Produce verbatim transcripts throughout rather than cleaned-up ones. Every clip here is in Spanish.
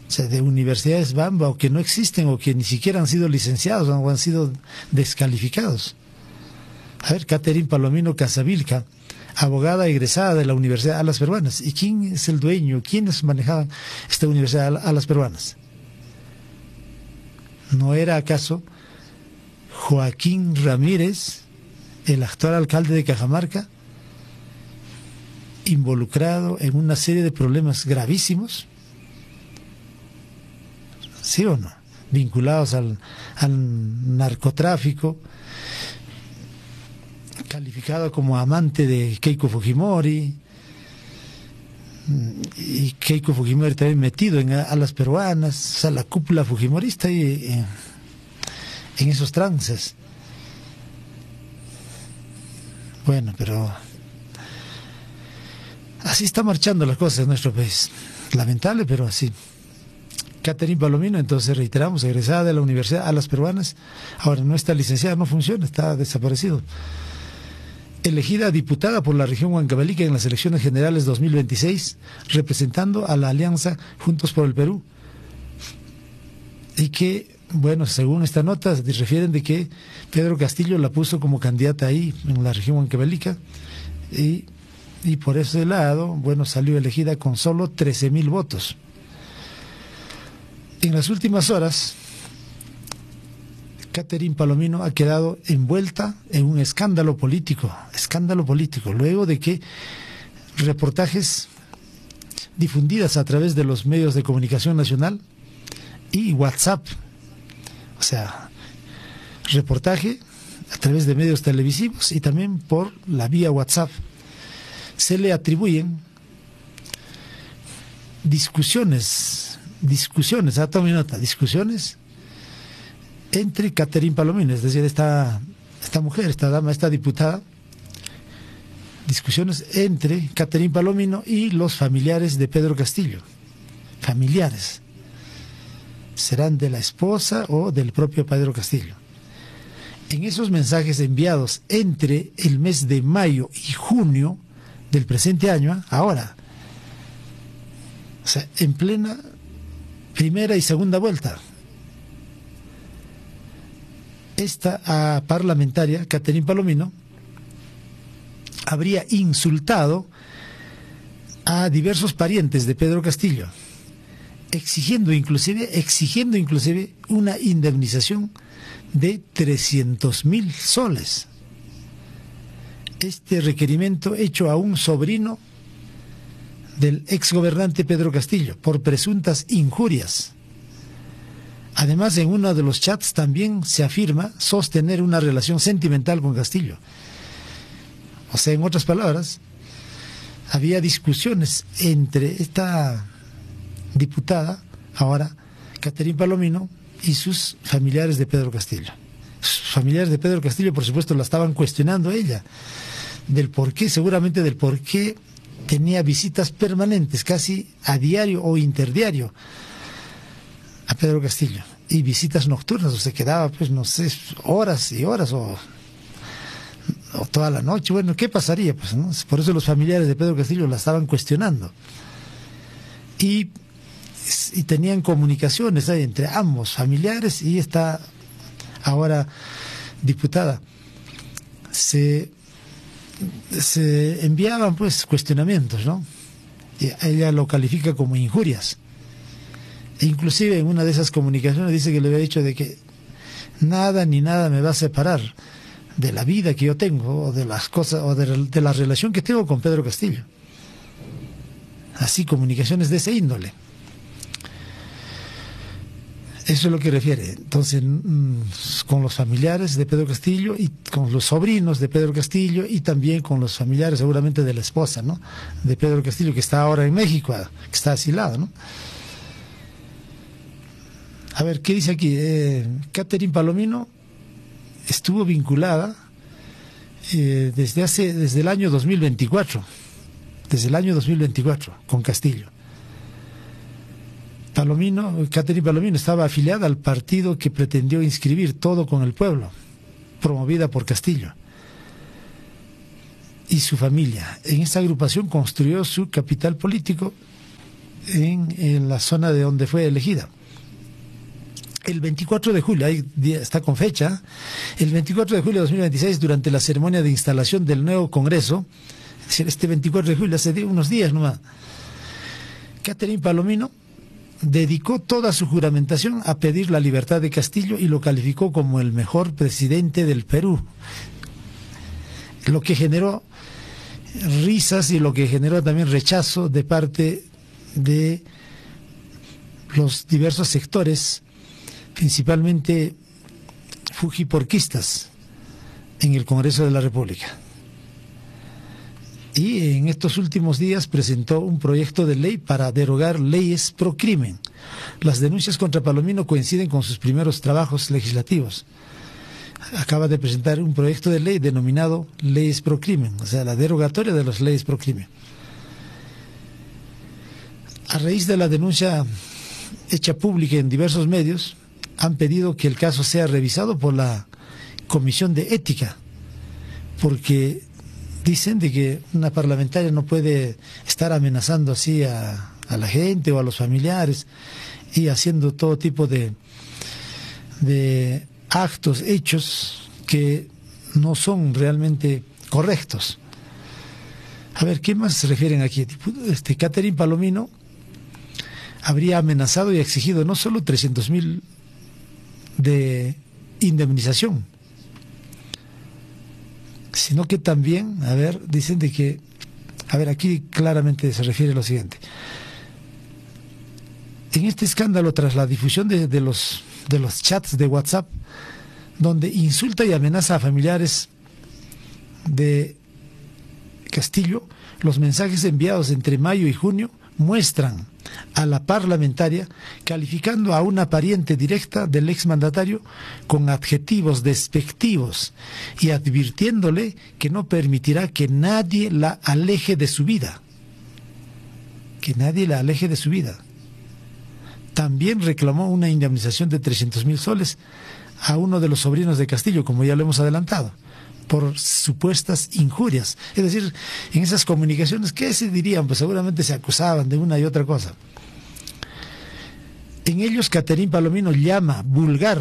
O sea, de universidades Bamba, o que no existen, o que ni siquiera han sido licenciados, o han sido descalificados. A ver, Catherine Palomino Casavilca, abogada egresada de la Universidad Alas Peruanas. ¿Y quién es el dueño? ¿Quiénes manejaban esta Universidad Alas Peruanas? ¿No era acaso Joaquín Ramírez, el actual alcalde de Cajamarca, involucrado en una serie de problemas gravísimos? ¿Sí o no? Vinculados al, al narcotráfico, calificado como amante de Keiko Fujimori, y Keiko Fujimori también metido en Alas Peruanas, o sea, la cúpula fujimorista y, en, en esos trances. Bueno, pero así está marchando las cosas en nuestro país. Lamentable, pero así. Catherine Palomino, entonces reiteramos, egresada de la Universidad Alas Peruanas, ahora no está licenciada, no funciona, está desaparecido. Elegida diputada por la región Huancavelica en las elecciones generales dos mil veintiséis, representando a la alianza Juntos por el Perú. Y que, bueno, según esta nota, refieren de que Pedro Castillo la puso como candidata ahí, en la región Huancavelica, y, y por ese lado, bueno, salió elegida con solo trece mil votos. En las últimas horas, Catherine Palomino ha quedado envuelta en un escándalo político, escándalo político, luego de que reportajes difundidas a través de los medios de comunicación nacional y WhatsApp, o sea, reportaje a través de medios televisivos y también por la vía WhatsApp, se le atribuyen discusiones, discusiones, ah, tome nota, discusiones entre Catherine Palomino, es decir, esta, esta mujer, esta dama, esta diputada, discusiones entre Catherine Palomino y los familiares de Pedro Castillo. Familiares. Serán de la esposa o del propio Pedro Castillo. En esos mensajes enviados entre el mes de mayo y junio del presente año, ahora, o sea, en plena primera y segunda vuelta, esta uh, parlamentaria, Catherine Palomino, habría insultado a diversos parientes de Pedro Castillo, exigiendo inclusive, exigiendo inclusive una indemnización de trescientos mil soles. Este requerimiento hecho a un sobrino del exgobernante Pedro Castillo por presuntas injurias. Además, en uno de los chats también se afirma sostener una relación sentimental con Castillo. O sea, en otras palabras, había discusiones entre esta diputada, ahora Catherine Palomino, y sus familiares de Pedro Castillo. Sus familiares de Pedro Castillo, por supuesto, la estaban cuestionando a ella, del por qué, seguramente del por qué tenía visitas permanentes, casi a diario o interdiario, a Pedro Castillo, y visitas nocturnas, o se quedaba, pues, no sé, horas y horas, o, o toda la noche. Bueno, ¿qué pasaría? Pues, ¿no? Por eso los familiares de Pedro Castillo la estaban cuestionando. Y, y tenían comunicaciones ahí entre ambos familiares y esta ahora diputada. Se, se enviaban, pues, cuestionamientos, ¿no? Y ella lo califica como injurias. E inclusive en una de esas comunicaciones dice que le había dicho de que nada ni nada me va a separar de la vida que yo tengo, o de las cosas, o de, de la relación que tengo con Pedro Castillo. Así, comunicaciones de ese índole. Eso es lo que refiere. Entonces, mmm, con los familiares de Pedro Castillo y con los sobrinos de Pedro Castillo y también con los familiares seguramente de la esposa, ¿no?, de Pedro Castillo, que está ahora en México, que está asilado, ¿no? A ver, ¿qué dice aquí? Eh, Catherine Palomino estuvo vinculada eh, desde hace desde el año dos mil veinticuatro, desde el año dos mil veinticuatro con Castillo. Palomino, Catherine Palomino estaba afiliada al partido que pretendió inscribir Todo con el Pueblo, promovida por Castillo y su familia. En esta agrupación construyó su capital político en, en la zona de donde fue elegida. El veinticuatro de julio, ahí está con fecha, el veinticuatro de julio de dos mil veintiséis, durante la ceremonia de instalación del nuevo Congreso, es decir, este veinticuatro de julio, hace unos días nomás, Catherine Palomino dedicó toda su juramentación a pedir la libertad de Castillo y lo calificó como el mejor presidente del Perú, lo que generó risas y lo que generó también rechazo de parte de los diversos sectores, principalmente fujiporquistas, en el Congreso de la República. Y en estos últimos días presentó un proyecto de ley para derogar leyes pro crimen. Las denuncias contra Palomino coinciden con sus primeros trabajos legislativos. Acaba de presentar un proyecto de ley denominado leyes pro crimen, o sea, la derogatoria de las leyes pro crimen. A raíz de la denuncia hecha pública en diversos medios, han pedido que el caso sea revisado por la Comisión de Ética, porque dicen de que una parlamentaria no puede estar amenazando así a, a la gente o a los familiares y haciendo todo tipo de, de actos, hechos que no son realmente correctos. A ver, ¿qué más se refieren aquí? Este, Catherine Palomino habría amenazado y exigido no solo trescientos mil de indemnización, sino que también, a ver, dicen de que, a ver, aquí claramente se refiere a lo siguiente. En este escándalo, tras la difusión de, de los de los chats de WhatsApp, donde insulta y amenaza a familiares de Castillo, los mensajes enviados entre mayo y junio muestran a la parlamentaria calificando a una pariente directa del exmandatario con adjetivos despectivos y advirtiéndole que no permitirá que nadie la aleje de su vida. Que nadie la aleje de su vida. También reclamó una indemnización de trescientos mil soles a uno de los sobrinos de Castillo, como ya lo hemos adelantado, por supuestas injurias. Es decir, en esas comunicaciones, ¿qué se dirían? Pues seguramente se acusaban de una y otra cosa. En ellos, Catherine Palomino llama vulgar,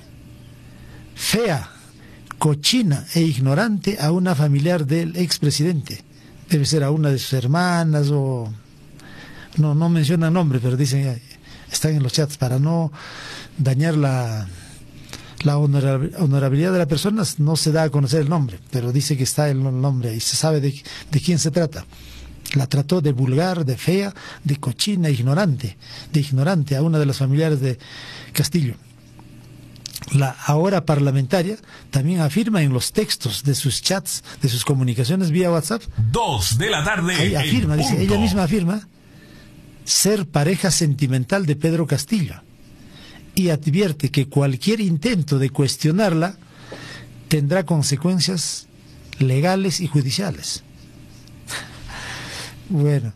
fea, cochina e ignorante a una familiar del expresidente. Debe ser a una de sus hermanas o... No, no mencionan nombre, pero dicen, están en los chats para no dañar la... La honorabilidad de la persona. No se da a conocer el nombre, pero dice que está el nombre y se sabe de, de quién se trata. La trató de vulgar, de fea, de cochina, ignorante, de ignorante a una de las familiares de Castillo. La ahora parlamentaria también afirma en los textos de sus chats, de sus comunicaciones vía WhatsApp. Dos de la tarde. Ahí afirma, dice, ella misma afirma ser pareja sentimental de Pedro Castillo. Y advierte que cualquier intento de cuestionarla tendrá consecuencias legales y judiciales. Bueno,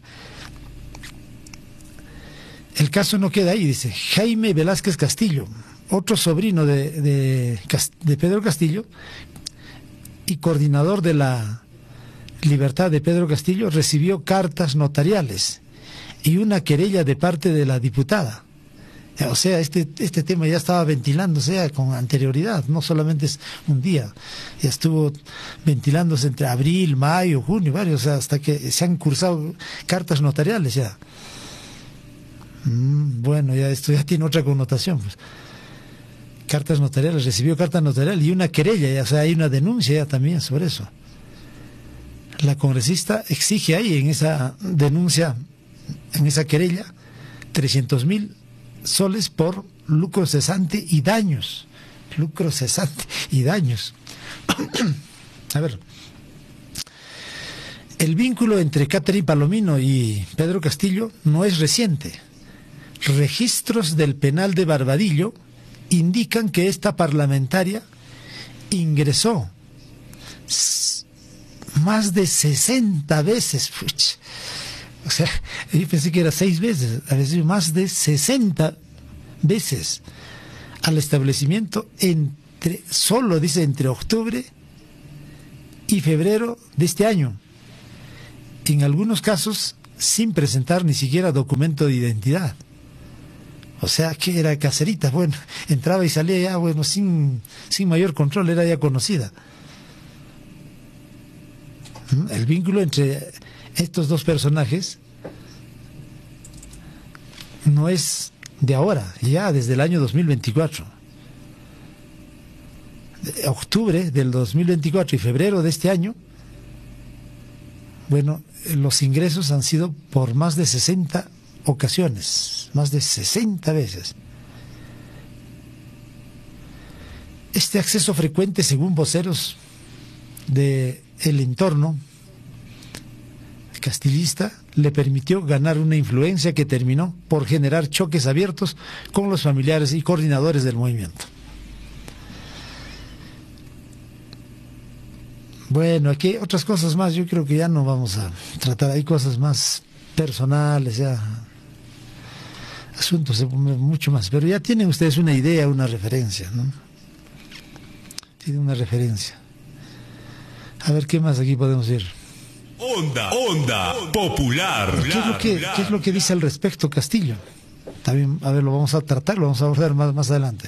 el caso no queda ahí, dice Jaime Velázquez Castillo, otro sobrino de, de, de Pedro Castillo y coordinador de la Libertad de Pedro Castillo, recibió cartas notariales y una querella de parte de la diputada. O sea, este, este tema ya estaba ventilándose con anterioridad, no solamente es un día, ya estuvo ventilándose entre abril, mayo, junio, varios, o sea, hasta que se han cursado cartas notariales ya. Mm, bueno, ya esto ya tiene otra connotación, pues. Cartas notariales, recibió cartas notariales y una querella, ya, o sea, hay una denuncia ya también sobre eso. La congresista exige ahí en esa denuncia, en esa querella, trescientos mil soles por lucro cesante y daños. Lucro cesante y daños. A ver. El vínculo entre Catherine Palomino y Pedro Castillo no es reciente. Registros del penal de Barbadillo indican que esta parlamentaria ingresó más de sesenta veces. Puch. O sea, yo pensé que era seis veces, a veces más de sesenta veces al establecimiento entre, solo dice entre octubre y febrero de este año. En algunos casos sin presentar ni siquiera documento de identidad. O sea, que era caserita, bueno, entraba y salía ya, bueno, sin, sin mayor control, era ya conocida. El vínculo entre estos dos personajes no es de ahora, ya desde el año dos mil veinticuatro. De octubre del dos mil veinticuatro y febrero de este año, bueno, los ingresos han sido por más de sesenta ocasiones, más de sesenta veces. Este acceso frecuente, según voceros de el entorno castillista, le permitió ganar una influencia que terminó por generar choques abiertos con los familiares y coordinadores del movimiento. Bueno, aquí hay otras cosas más, yo creo que ya no vamos a tratar, hay cosas más personales, ya asuntos mucho más, pero ya tienen ustedes una idea, una referencia, ¿no? Tienen una referencia. A ver, ¿qué más aquí podemos ir? Onda, onda, popular. ¿Qué es lo que, qué es lo que dice al respecto Castillo? También, a ver, lo vamos a tratar, lo vamos a abordar más, más adelante.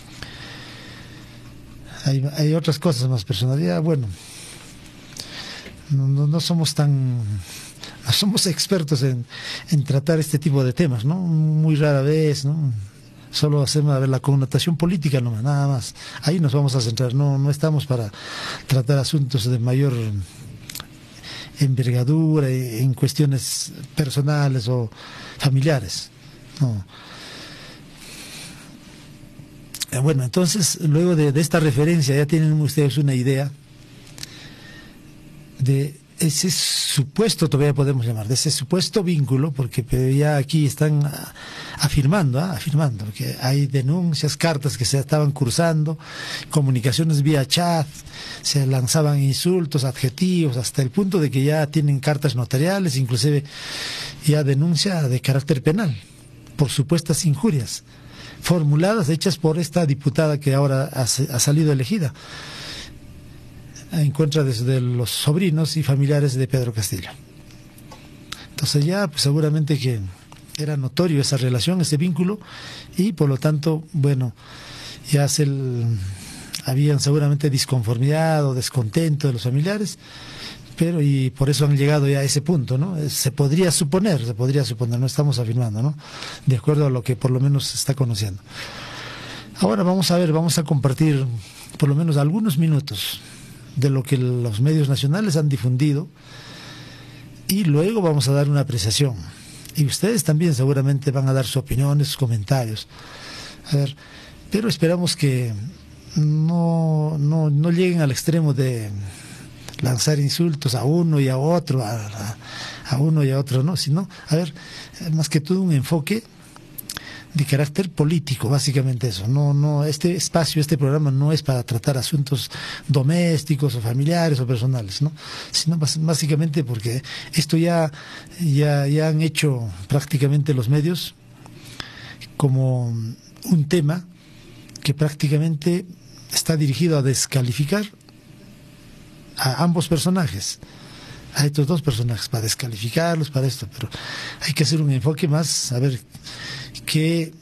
Hay, hay otras cosas más personalidad, bueno, no, no, no somos tan, no somos expertos en, en tratar este tipo de temas, ¿no? Muy rara vez, ¿no? Solo hacemos a ver la connotación política nomás, nada más. Ahí nos vamos a centrar, no, no estamos para tratar asuntos de mayor envergadura en cuestiones personales o familiares, no. Bueno, entonces, luego de, de esta referencia, ya tienen ustedes una idea de ese supuesto, todavía podemos llamar, de ese supuesto vínculo, porque ya aquí están afirmando, ¿eh? afirmando, que hay denuncias, cartas que se estaban cruzando, comunicaciones vía chat, se lanzaban insultos, adjetivos, hasta el punto de que ya tienen cartas notariales, inclusive ya denuncia de carácter penal, por supuestas injurias formuladas, hechas por esta diputada que ahora ha, ha salido elegida en contra de, de los sobrinos y familiares de Pedro Castillo. Entonces ya pues, seguramente que era notorio esa relación, ese vínculo, y por lo tanto, bueno, ya se el, habían seguramente disconformidad o descontento de los familiares, pero y por eso han llegado ya a ese punto, ¿no? Se podría suponer, se podría suponer, no estamos afirmando, ¿no? De acuerdo a lo que por lo menos se está conociendo. Ahora vamos a ver, vamos a compartir por lo menos algunos minutos de lo que los medios nacionales han difundido y luego vamos a dar una apreciación. Y ustedes también seguramente van a dar sus opiniones, sus comentarios. A ver, pero esperamos que no, no, no lleguen al extremo de lanzar insultos a uno y a otro, a, a, a uno y a otro, no, sino, a ver, más que todo un enfoque de carácter político, básicamente eso. No, no, este espacio, este programa no es para tratar asuntos domésticos o familiares o personales, ¿no? Sino básicamente porque esto ya, ya, ya han hecho prácticamente los medios como un tema que prácticamente está dirigido a descalificar a ambos personajes, a estos dos personajes, para descalificarlos, para esto, pero hay que hacer un enfoque más, a ver qué,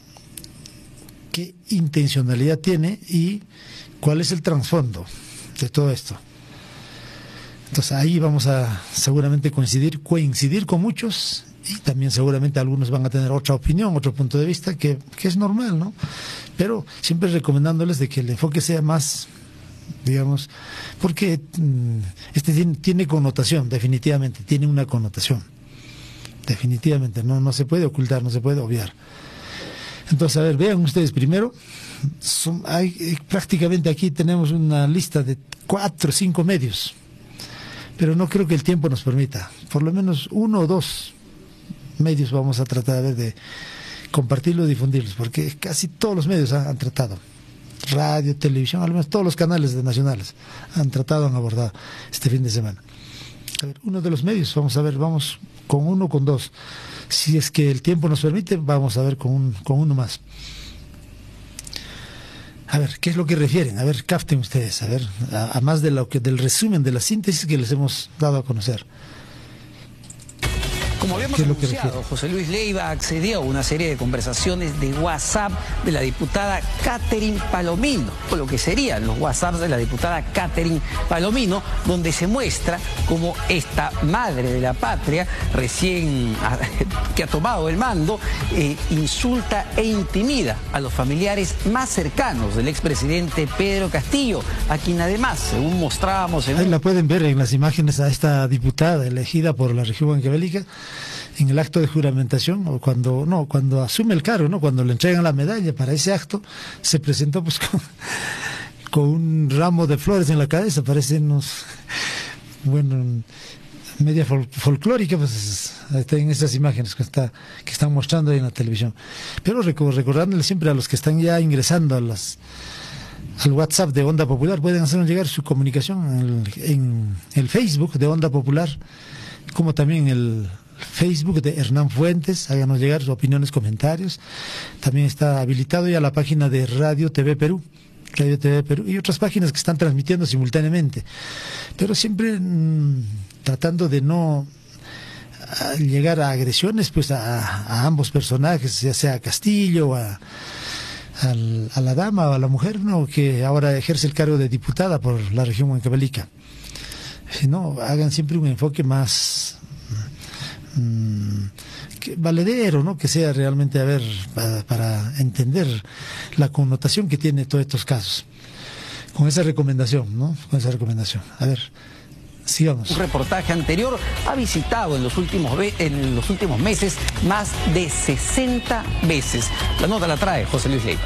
qué intencionalidad tiene y cuál es el trasfondo de todo esto. Entonces ahí vamos a seguramente coincidir, coincidir con muchos y también seguramente algunos van a tener otra opinión, otro punto de vista, que, que es normal, ¿no? Pero siempre recomendándoles de que el enfoque sea más, digamos, porque este tiene, tiene connotación, definitivamente, tiene una connotación, definitivamente, no, no se puede ocultar, no se puede obviar. Entonces, a ver, vean ustedes primero, son, hay, prácticamente aquí tenemos una lista de cuatro o cinco medios, pero no creo que el tiempo nos permita, por lo menos uno o dos medios vamos a tratar de, de compartirlos, difundirlos, porque casi todos los medios han, han tratado. Radio, televisión, al menos todos los canales de nacionales han tratado, han abordado este fin de semana. A ver, uno de los medios, vamos a ver, vamos con uno, con dos. Si es que el tiempo nos permite, vamos a ver con, un, con uno más. A ver, ¿qué es lo que refieren? A ver, capten ustedes, a ver, a, a más de lo que, del resumen, de la síntesis que les hemos dado a conocer. Como habíamos ¿Qué es lo que anunciado, requiere? José Luis Leiva accedió a una serie de conversaciones de WhatsApp de la diputada Catherine Palomino, o lo que serían los WhatsApps de la diputada Catherine Palomino, donde se muestra como esta madre de la patria, recién que ha tomado el mando, eh, insulta e intimida a los familiares más cercanos del expresidente Pedro Castillo, a quien además, según mostrábamos en... Ahí la pueden ver en las imágenes a esta diputada elegida por la región huancavelica en el acto de juramentación, o cuando no, cuando asume el cargo, ¿no? Cuando le entregan la medalla para ese acto, se presentó pues con, con un ramo de flores en la cabeza, parece unos, bueno, media fol folclórica, pues está en esas imágenes que, está, que están mostrando ahí en la televisión. Pero recordándole siempre a los que están ya ingresando a las al WhatsApp de Onda Popular, pueden hacernos llegar su comunicación en el, en el Facebook de Onda Popular, como también el Facebook de Hernán Fuentes. Háganos llegar sus opiniones, comentarios. También está habilitado ya la página de Radio T V Perú, Radio T V Perú y otras páginas que están transmitiendo simultáneamente, pero siempre mmm, tratando de no a llegar a agresiones pues a, a ambos personajes, ya sea a Castillo o a Al, a la dama o a la mujer, ¿no?, que ahora ejerce el cargo de diputada por la región huancavelica. Si no, hagan siempre un enfoque más mmm, que, valedero, ¿no?, que sea realmente, a ver, para, para entender la connotación que tiene todos estos casos. Con esa recomendación, ¿no?, con esa recomendación. A ver, sigamos. Un reportaje anterior ha visitado en los últimos en los últimos meses más de sesenta veces. La nota la trae José Luis Leiva.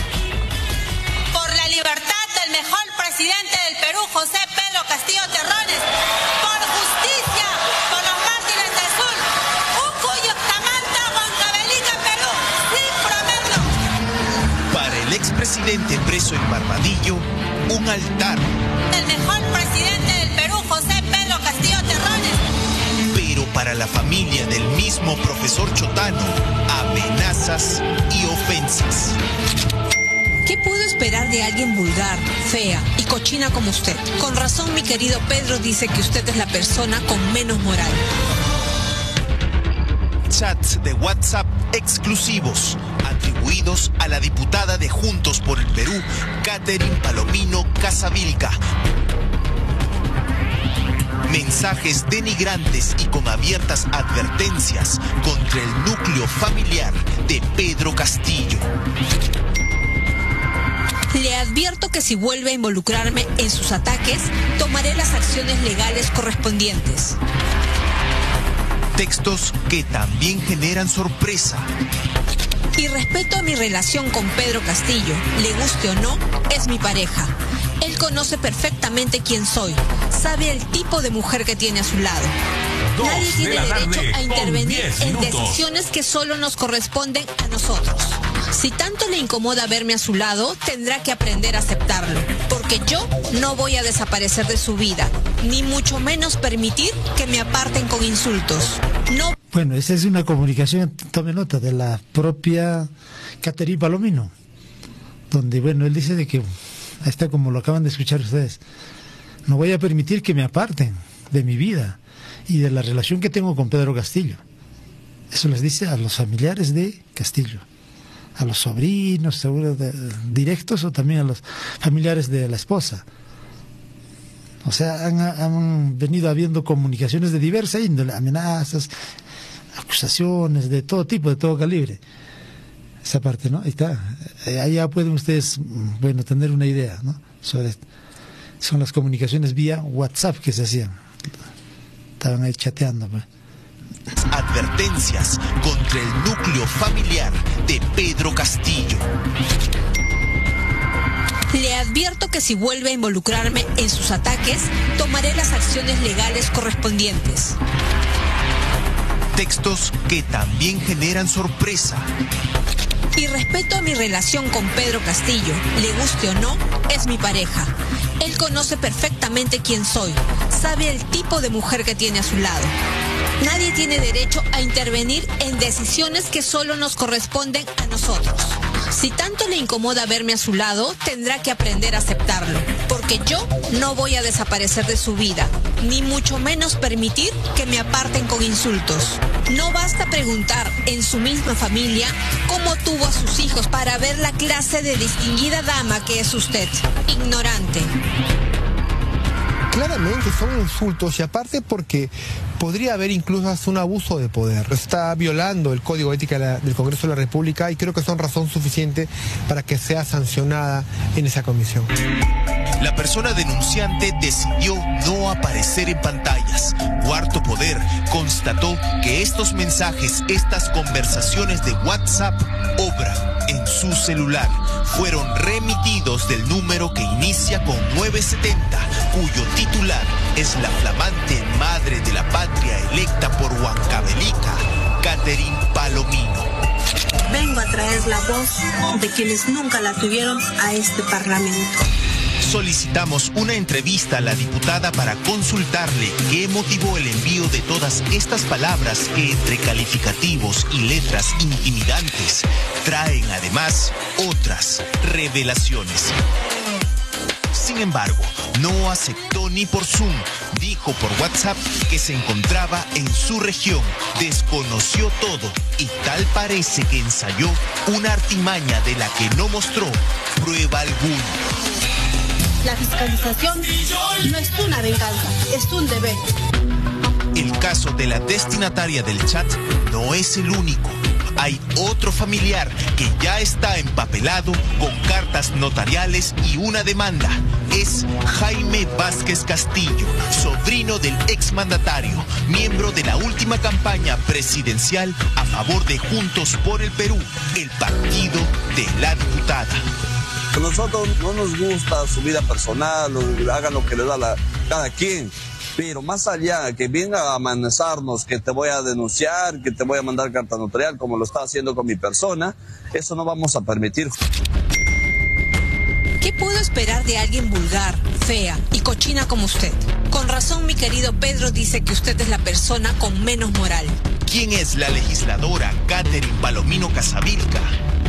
Por la libertad del mejor presidente del Perú, José Pedro Castillo Terrones. Por justicia, por los mártires del sur. Ucuyo, Tamanta, Huancavelica, Perú. Sin prometo. Para el expresidente preso en Barbadillo, un altar. El mejor presidente del Perú, José Pedro Castillo Terrones. Pero para la familia del mismo profesor Chotano, amenazas y ofensas. ¿Qué puedo esperar de alguien vulgar, fea y cochina como usted? Con razón, mi querido Pedro dice que usted es la persona con menos moral. Chats de WhatsApp exclusivos atribuidos a la diputada de Juntos por el Perú, Catherine Palomino Casavilca. Mensajes denigrantes y con abiertas advertencias contra el núcleo familiar de Pedro Castillo. Le advierto que si vuelve a involucrarme en sus ataques, tomaré las acciones legales correspondientes. Textos que también generan sorpresa. Y respecto a mi relación con Pedro Castillo, le guste o no, es mi pareja. Él conoce perfectamente quién soy, sabe el tipo de mujer que tiene a su lado. Nadie tiene derecho a intervenir en decisiones que solo nos corresponden a nosotros. Si tanto le incomoda verme a su lado, tendrá que aprender a aceptarlo, porque yo no voy a desaparecer de su vida, ni mucho menos permitir que me aparten con insultos. No. Bueno, esa es una comunicación, tome nota, de la propia Catherine Palomino, donde, bueno, él dice de que, ahí está como lo acaban de escuchar ustedes, no voy a permitir que me aparten de mi vida y de la relación que tengo con Pedro Castillo. Eso les dice a los familiares de Castillo, a los sobrinos, seguro, de, directos, o también a los familiares de la esposa. O sea, han, han venido habiendo comunicaciones de diversa índole, amenazas, acusaciones de todo tipo, de todo calibre. Esa parte, ¿no? Ahí está. Ahí ya pueden ustedes, bueno, tener una idea, ¿no? Sobre, son las comunicaciones vía WhatsApp que se hacían. Estaban ahí chateando, pues. Advertencias contra el núcleo familiar de Pedro Castillo. Le advierto que si vuelve a involucrarme en sus ataques, tomaré las acciones legales correspondientes. Textos que también generan sorpresa. Y respecto a mi relación con Pedro Castillo, le guste o no, es mi pareja. Él conoce perfectamente quién soy, sabe el tipo de mujer que tiene a su lado. Nadie tiene derecho a intervenir en decisiones que solo nos corresponden a nosotros. Si tanto le incomoda verme a su lado, tendrá que aprender a aceptarlo, porque yo no voy a desaparecer de su vida, ni mucho menos permitir que me aparten con insultos. No basta preguntar en su misma familia cómo tuvo a sus hijos para ver la clase de distinguida dama que es usted. Ignorante. Claramente son insultos, y aparte porque podría haber incluso hasta un abuso de poder. Está violando el Código de Ética del Congreso de la República, y creo que son razón suficiente para que sea sancionada en esa comisión. La persona denunciante decidió no aparecer en pantallas. Cuarto Poder constató que estos mensajes, estas conversaciones de WhatsApp, obra en su celular, fueron remitidos del número que inicia con nueve setenta, cuyo titular es la flamante madre de la patria electa por Huancavelica, Catherine Palomino. Vengo a traer la voz de quienes nunca la tuvieron a este Parlamento. Solicitamos una entrevista a la diputada para consultarle qué motivó el envío de todas estas palabras que, entre calificativos y letras intimidantes, traen además otras revelaciones. Sin embargo, no aceptó ni por Zoom. Dijo por WhatsApp que se encontraba en su región, desconoció todo y tal parece que ensayó una artimaña de la que no mostró prueba alguna. La fiscalización no es una venganza, es un deber. El caso de la destinataria del chat no es el único. Hay otro familiar que ya está empapelado con cartas notariales y una demanda. Es Jaime Vázquez Castillo, sobrino del exmandatario, miembro de la última campaña presidencial a favor de Juntos por el Perú, el partido de la diputada. A nosotros no nos gusta su vida personal, hagan lo que les da la, cada quien, pero más allá que venga a amenazarnos que te voy a denunciar, que te voy a mandar carta notarial como lo está haciendo con mi persona, eso no vamos a permitir. ¿Qué puedo esperar de alguien vulgar, fea y cochina como usted? Con razón mi querido Pedro dice que usted es la persona con menos moral. ¿Quién es la legisladora Catherine Palomino Casavilca?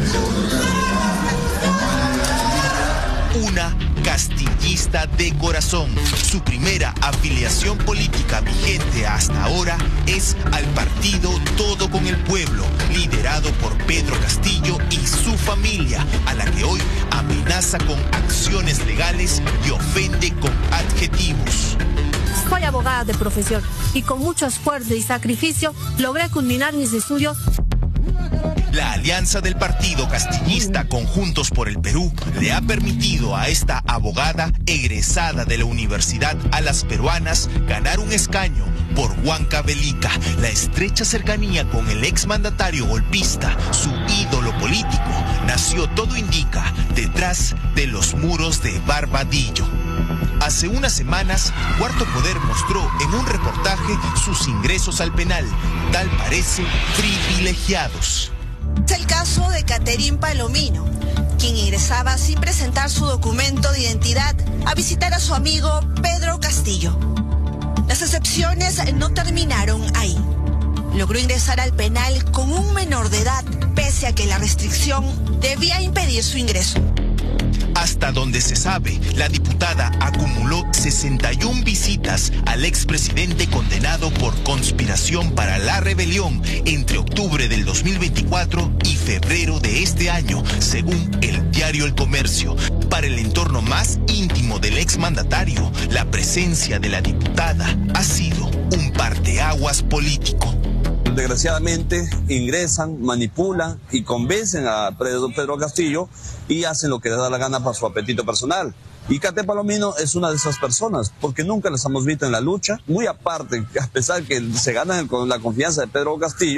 Una castillista de corazón. Su primera afiliación política vigente hasta ahora es al partido Todo con el Pueblo, liderado por Pedro Castillo y su familia, a la que hoy amenaza con acciones legales y ofende con adjetivos. Soy abogada de profesión y con mucho esfuerzo y sacrificio logré culminar mis estudios. La alianza del partido castillista con Juntos por el Perú le ha permitido a esta abogada egresada de la Universidad a las Peruanas ganar un escaño por Huancavelica. La estrecha cercanía con el exmandatario golpista, su ídolo político, nació, todo indica, detrás de los muros de Barbadillo. Hace unas semanas, Cuarto Poder mostró en un reportaje sus ingresos al penal, tal parece privilegiados. Es el caso de Catherine Palomino, quien ingresaba sin presentar su documento de identidad a visitar a su amigo Pedro Castillo. Las excepciones no terminaron ahí. Logró ingresar al penal con un menor de edad, pese a que la restricción debía impedir su ingreso. Hasta donde se sabe, la diputada acumuló sesenta y una visitas al expresidente condenado por conspiración para la rebelión entre octubre del dos mil veinticuatro y febrero de este año, según el diario El Comercio. Para el entorno más íntimo del exmandatario, la presencia de la diputada ha sido un parteaguas político. Desgraciadamente ingresan, manipulan y convencen a Pedro, Pedro Castillo y hacen lo que les da la gana para su apetito personal. Y Catherine Palomino es una de esas personas, porque nunca las hemos visto en la lucha. Muy aparte, a pesar que se ganan con la confianza de Pedro Castillo,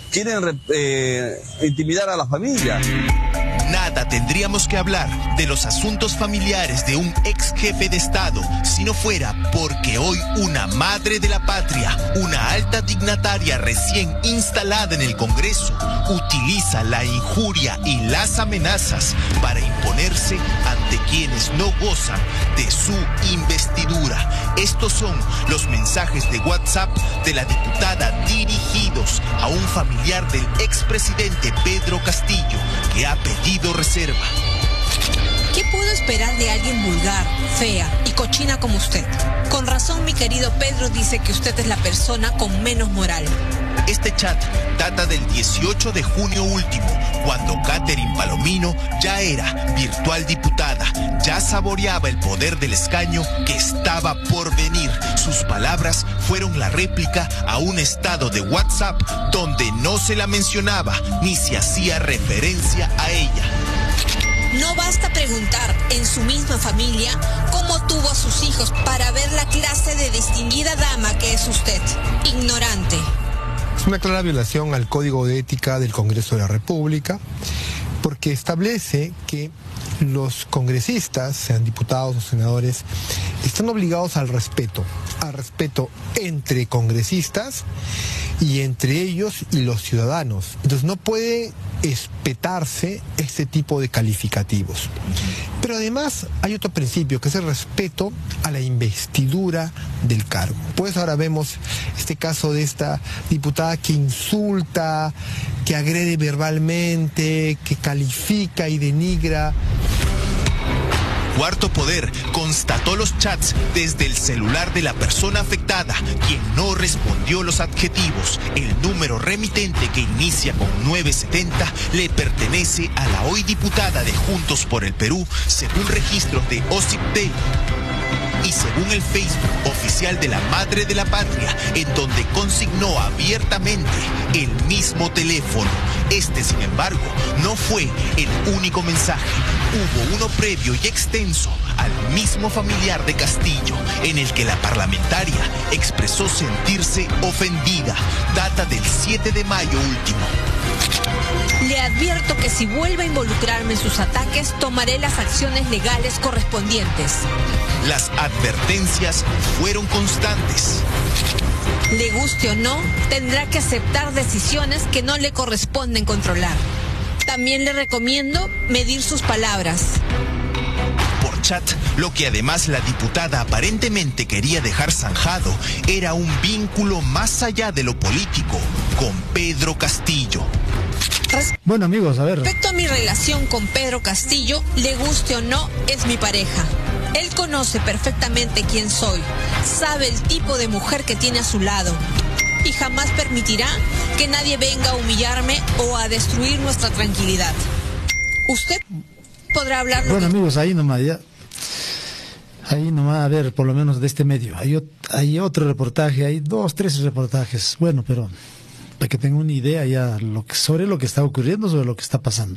quieren eh, intimidar a la familia. Nada tendríamos que hablar de los asuntos familiares de un ex jefe de Estado si no fuera porque hoy una madre de la patria, una alta dignataria recién instalada en el Congreso, utiliza la injuria y las amenazas para imponerse ante quienes no gozan de su investidura. Estos son los mensajes de WhatsApp de la diputada dirigidos a un familiar del expresidente Pedro Castillo, que ha pedido reserva. ¿Qué puedo esperar de alguien vulgar, fea y cochina como usted? Con razón, mi querido Pedro dice que usted es la persona con menos moral. Este chat data del dieciocho de junio último, cuando Catherine Palomino ya era virtual diputada, ya saboreaba el poder del escaño que estaba por venir. Sus palabras fueron la réplica a un estado de WhatsApp donde no se la mencionaba ni se hacía referencia a ella. No basta preguntar en su misma familia cómo tuvo a sus hijos para ver la clase de distinguida dama que es usted. Ignorante. Es una clara violación al Código de Ética del Congreso de la República, porque establece que los congresistas, sean diputados o senadores, están obligados al respeto, al respeto entre congresistas y entre ellos y los ciudadanos. Entonces no puede espetarse este tipo de calificativos. Pero además hay otro principio, que es el respeto a la investidura del cargo. Pues ahora vemos este caso de esta diputada que insulta, que agrede verbalmente, que califica y denigra. Cuarto Poder constató los chats desde el celular de la persona afectada, quien no respondió los adjetivos. El número remitente, que inicia con nueve setenta, le pertenece a la hoy diputada de Juntos por el Perú, según registros de OSIPTEL. Y según el Facebook oficial de la Madre de la Patria, en donde consignó abiertamente el mismo teléfono. Este, sin embargo, no fue el único mensaje. Hubo uno previo y extenso al mismo familiar de Castillo, en el que la parlamentaria expresó sentirse ofendida. Data del siete de mayo último. Le advierto que si vuelve a involucrarme en sus ataques, tomaré las acciones legales correspondientes. Las advertencias fueron constantes. Le guste o no, tendrá que aceptar decisiones que no le corresponden controlar. También le recomiendo medir sus palabras. Por chat, lo que además la diputada aparentemente quería dejar zanjado era un vínculo más allá de lo político con Pedro Castillo. Bueno, amigos, a ver. Respecto a mi relación con Pedro Castillo, le guste o no, es mi pareja. Él conoce perfectamente quién soy, sabe el tipo de mujer que tiene a su lado y jamás permitirá que nadie venga a humillarme o a destruir nuestra tranquilidad. Usted podrá hablar lo Bueno, que... amigos, ahí nomás ya. Ahí nomás, a ver, por lo menos de este medio. Hay, hay otro reportaje, hay dos, tres reportajes. Bueno, pero para que tengan una idea ya lo que, sobre lo que está ocurriendo, sobre lo que está pasando.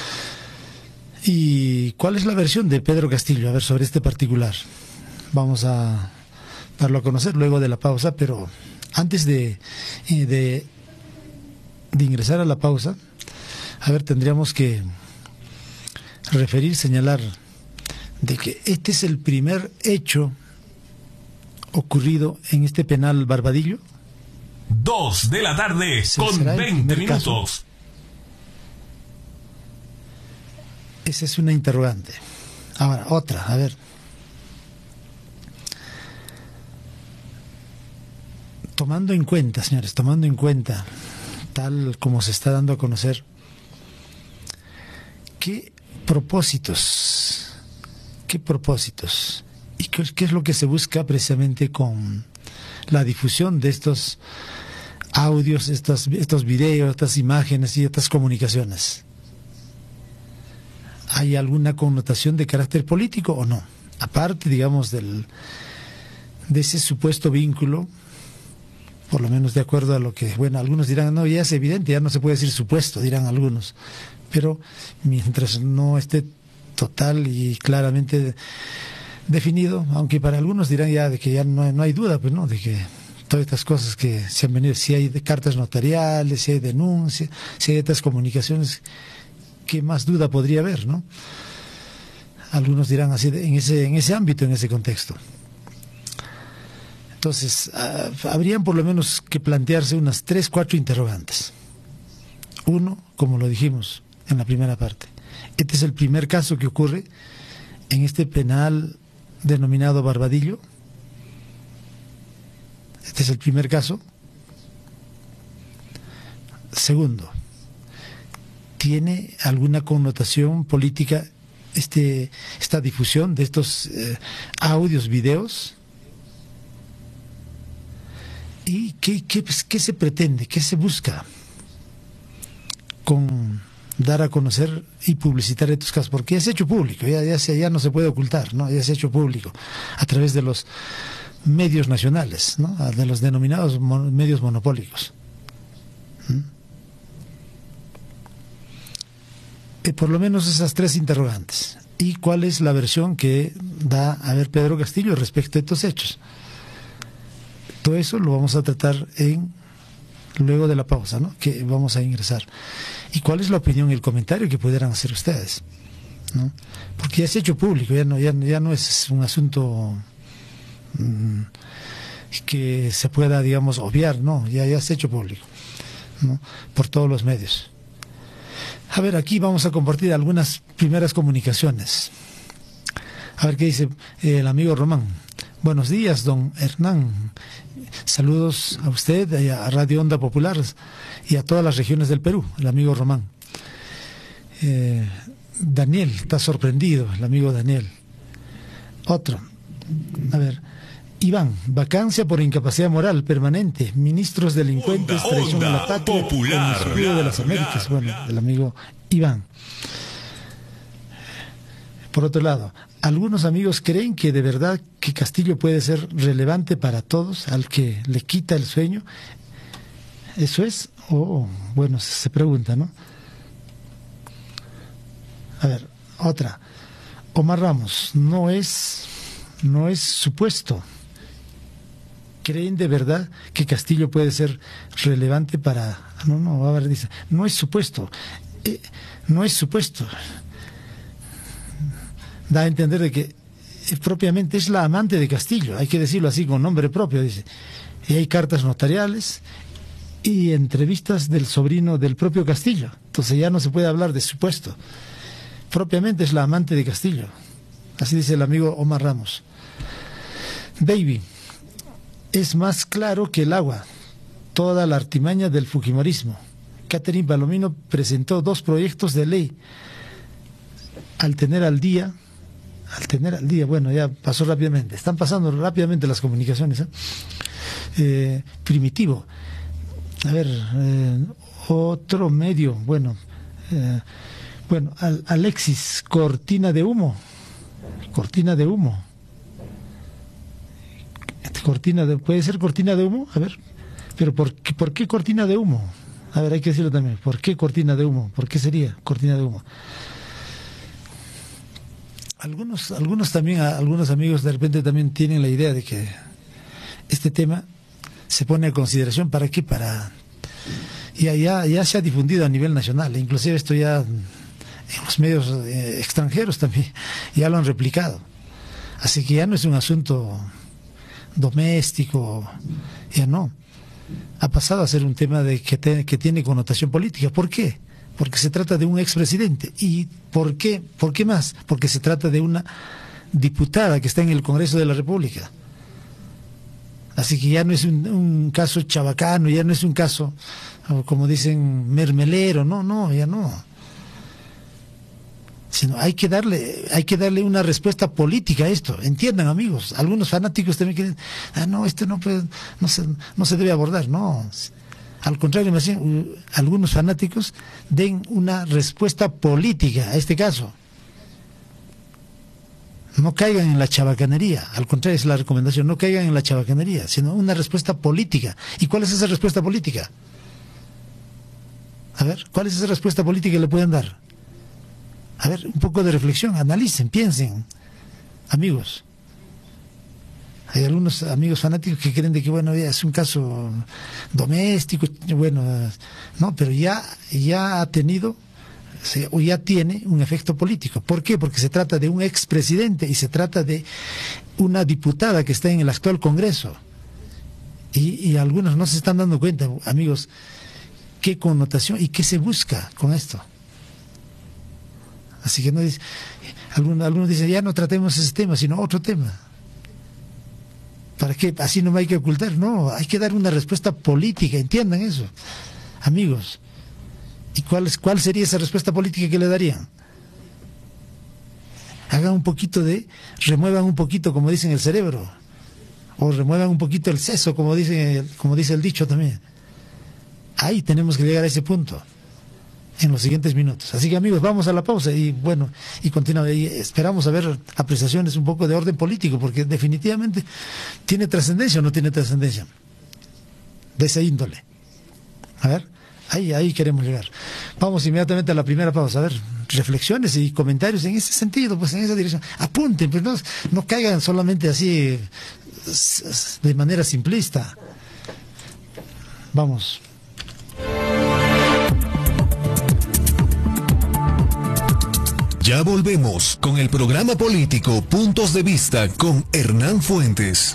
¿Y cuál es la versión de Pedro Castillo? A ver, sobre este particular. Vamos a darlo a conocer luego de la pausa, pero antes de, de, de ingresar a la pausa, a ver, tendríamos que referir, señalar de que este es el primer hecho ocurrido en este penal Barbadillo. Dos de la tarde con veinte minutos. Caso. Esa es una interrogante. Ahora, otra, a ver. Tomando en cuenta, señores, tomando en cuenta, tal como se está dando a conocer, ¿qué propósitos, qué propósitos y qué, qué es lo que se busca precisamente con la difusión de estos audios, estos, estos videos, estas imágenes y estas comunicaciones? ¿Hay alguna connotación de carácter político o no? Aparte, digamos, del, de ese supuesto vínculo, por lo menos de acuerdo a lo que, bueno, algunos dirán, no, ya es evidente, ya no se puede decir supuesto, dirán algunos, pero mientras no esté total y claramente definido, aunque para algunos dirán ya de que ya no hay, no hay duda, pues no, de que todas estas cosas que se han venido, si hay cartas notariales, si hay denuncias, si hay estas comunicaciones, ¿qué más duda podría haber, no? Algunos dirán así, en ese, en ese ámbito, en ese contexto. Entonces, uh, habrían por lo menos que plantearse unas tres, cuatro interrogantes. Uno, como lo dijimos en la primera parte, este es el primer caso que ocurre en este penal denominado Barbadillo. Este es el primer caso. Segundo, ¿tiene alguna connotación política este, esta difusión de estos eh, audios, videos? ¿Y qué, qué, qué se pretende, qué se busca con dar a conocer y publicitar estos casos? Porque ya se ha hecho público, ya, ya, se, ya no se puede ocultar, ¿no? Ya se ha hecho público a través de los medios nacionales, ¿no? De los denominados mon medios monopólicos. ¿Mm? Eh, por lo menos esas tres interrogantes. ¿Y cuál es la versión que da a ver Pedro Castillo respecto a estos hechos? Todo eso lo vamos a tratar en luego de la pausa, ¿no? Que vamos a ingresar. ¿Y cuál es la opinión y el comentario que pudieran hacer ustedes, ¿no? Porque ya se ha hecho público, ya no, ya, ya no es un asunto mmm, que se pueda, digamos, obviar, no, ya, ya se ha hecho público, ¿no? Por todos los medios. A ver, aquí vamos a compartir algunas primeras comunicaciones. A ver qué dice el amigo Román. Buenos días, don Hernán. Saludos a usted, a Radio Onda Popular y a todas las regiones del Perú, el amigo Román. Eh, Daniel, está sorprendido, el amigo Daniel. Otro, a ver, Iván, vacancia por incapacidad moral permanente, ministros delincuentes, onda, traición onda, a la patria, popular, con el escudo de las Américas. Bueno, el amigo Iván. Por otro lado, algunos amigos creen que de verdad que Castillo puede ser relevante para todos, al que le quita el sueño. ¿Eso es? O, oh, bueno, se pregunta, ¿no? A ver, otra. Omar Ramos, no es, no es supuesto. ¿Creen de verdad que Castillo puede ser relevante para...? No, no, a ver, dice, no es supuesto. Eh, no es supuesto. Da a entender de que propiamente es la amante de Castillo, hay que decirlo así con nombre propio, dice. Y hay cartas notariales y entrevistas del sobrino del propio Castillo. Entonces ya no se puede hablar de supuesto. Propiamente es la amante de Castillo. Así dice el amigo Omar Ramos. Baby, es más claro que el agua toda la artimaña del fujimorismo. Catherine Palomino presentó dos proyectos de ley. Al tener al día... Al tener al día, bueno, ya pasó rápidamente. Están pasando rápidamente las comunicaciones. ¿eh? Eh, primitivo. A ver, eh, otro medio. Bueno, eh, bueno, al, Alexis, cortina de humo. Cortina de humo. Cortina de, ¿puede ser cortina de humo? A ver, pero ¿por qué, ¿por qué cortina de humo? A ver, hay que decirlo también. ¿Por qué cortina de humo? ¿Por qué sería cortina de humo? Algunos, algunos también, algunos amigos de repente también tienen la idea de que este tema se pone a consideración. ¿Para qué? Para... Ya, ya, ya se ha difundido a nivel nacional, inclusive esto ya en los medios eh, extranjeros también ya lo han replicado. Así que ya no es un asunto doméstico, ya no. Ha pasado a ser un tema de que, te, que tiene connotación política. ¿Por qué? Porque se trata de un expresidente. ¿Y por qué? ¿Por qué más? Porque se trata de una diputada que está en el Congreso de la República. Así que ya no es un, un caso chabacano, ya no es un caso, como dicen, mermelero, no, no, ya no. Sino hay que darle, hay que darle una respuesta política a esto. Entiendan, amigos. Algunos fanáticos también quieren, ah, no, esto no puede, no se, no se debe abordar, no. Al contrario, más bien, algunos fanáticos den una respuesta política a este caso. No caigan en la chabacanería, al contrario es la recomendación, no caigan en la chabacanería, sino una respuesta política. ¿Y cuál es esa respuesta política? A ver, ¿cuál es esa respuesta política que le pueden dar? A ver, un poco de reflexión, analicen, piensen, amigos. Hay algunos amigos fanáticos que creen de que, bueno, ya es un caso doméstico, bueno, no, pero ya, ya ha tenido, o ya tiene un efecto político. ¿Por qué? Porque se trata de un expresidente y se trata de una diputada que está en el actual Congreso. Y, y algunos no se están dando cuenta, amigos, qué connotación y qué se busca con esto. Así que no dice, algunos, algunos dicen, ya no tratemos ese tema, sino otro tema. ¿Para qué? Así no me hay que ocultar. No, hay que dar una respuesta política, entiendan eso, amigos. ¿Y cuál, es, cuál sería esa respuesta política que le darían? Hagan un poquito de, remuevan un poquito, como dicen, el cerebro, o remuevan un poquito el seso, como dice, como dice el dicho también. Ahí tenemos que llegar a ese punto en los siguientes minutos. Así que, amigos, vamos a la pausa y bueno, y continuamos. Y esperamos a ver apreciaciones un poco de orden político, porque definitivamente tiene trascendencia o no tiene trascendencia de esa índole. A ver, ahí, ahí queremos llegar. Vamos inmediatamente a la primera pausa. A ver, reflexiones y comentarios en ese sentido, pues en esa dirección. Apunten, pues no, no caigan solamente así de manera simplista. Vamos. Ya volvemos con el programa político Puntos de Vista con Hernán Fuentes.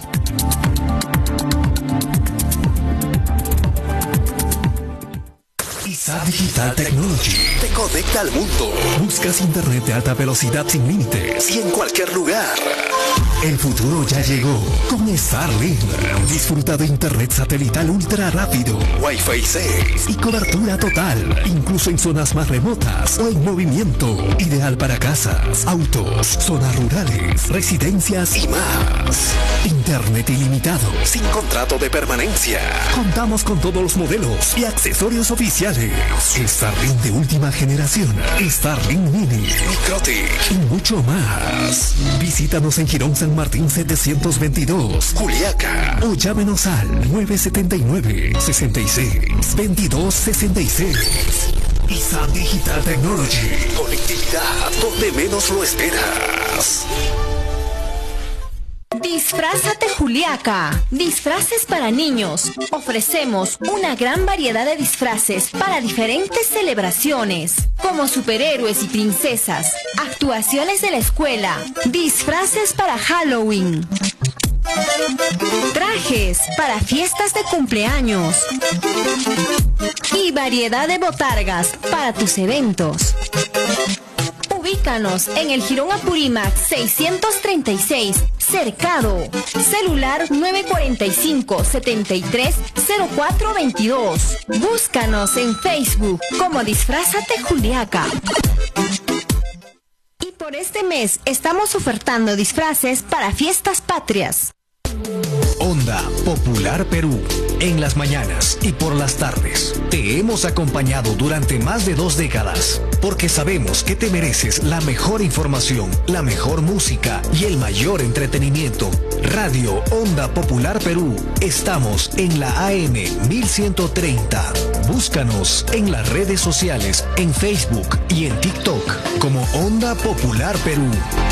ISAT Digital Technology te conecta al mundo. Buscas internet de alta velocidad sin límites y en cualquier lugar. El futuro ya llegó con Starlink. Disfruta de internet satelital ultra rápido, Wi-Fi seis y cobertura total, incluso en zonas más remotas o en movimiento. Ideal para casas, autos, zonas rurales, residencias y más. Internet ilimitado, sin contrato de permanencia. Contamos con todos los modelos y accesorios oficiales. Starlink de última generación, Starlink Mini, Microtic y mucho más. Visítanos en Girón San Martín setecientos veintidós, Juliaca, o llámenos al nueve siete nueve, seis seis, veintidós sesenta y seis. ISAT Digital Technology, conectividad donde menos lo esperas. Disfrázate Juliaca, disfraces para niños. Ofrecemos una gran variedad de disfraces para diferentes celebraciones, como superhéroes y princesas, actuaciones de la escuela, disfraces para Halloween, trajes para fiestas de cumpleaños y variedad de botargas para tus eventos. Ubícanos en el Jirón Apurímac seiscientos treinta y seis, Cercado. Celular nueve cuatro cinco, siete tres, cero cuatro dos dos. Búscanos en Facebook como Disfrázate Juliaca. Y por este mes estamos ofertando disfraces para fiestas patrias. Onda Popular Perú, en las mañanas y por las tardes. Te hemos acompañado durante más de dos décadas, porque sabemos que te mereces la mejor información, la mejor música y el mayor entretenimiento. Radio Onda Popular Perú, estamos en la A M mil ciento treinta. Búscanos en las redes sociales, en Facebook y en TikTok como Onda Popular Perú.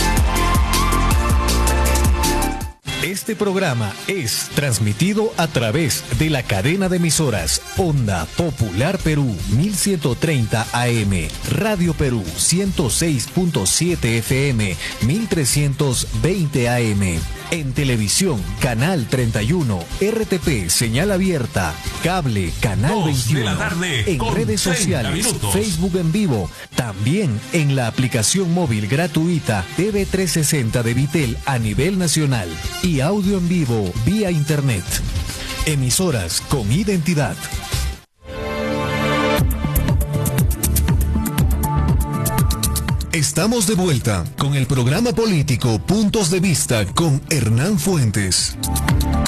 Este programa es transmitido a través de la cadena de emisoras Onda Popular Perú mil ciento treinta A M, Radio Perú ciento seis punto siete F M, mil trescientos veinte A M. En televisión, Canal treinta y uno, R T P, señal abierta, cable, Canal veintiuno, de la tarde, en redes sociales, minutos. Facebook en vivo, también en la aplicación móvil gratuita T V trescientos sesenta de Vitel a nivel nacional y audio en vivo vía internet. Emisoras con identidad. Estamos de vuelta con el programa político Puntos de Vista con Hernán Fuentes.